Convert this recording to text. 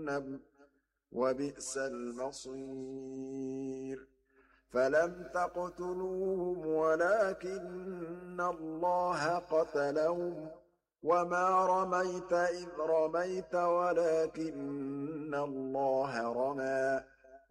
جهنم وبئس المصير فلم تقتلوهم ولكن الله قتلهم وما رميت إذ رميت ولكن الله رمى